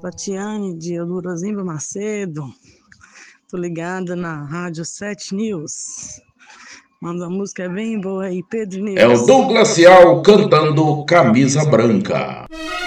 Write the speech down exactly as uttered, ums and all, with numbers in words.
Tatiane de Eldorozimba Macedo. Tô ligada na Rádio sete News. Manda uma música bem boa aí, Pedro News. É o Douglas Cial cantando Camisa Branca.